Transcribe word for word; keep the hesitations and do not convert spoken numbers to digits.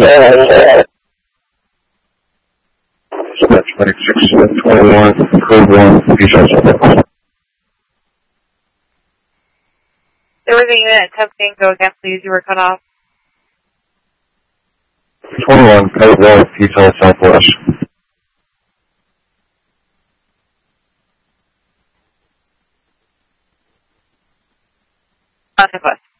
That's twenty-six twenty-one, code one, Hotel Southwest. There was a unit attempting to go again, please. You were cut off. twenty-one, code one, Hotel Southwest. Southwest.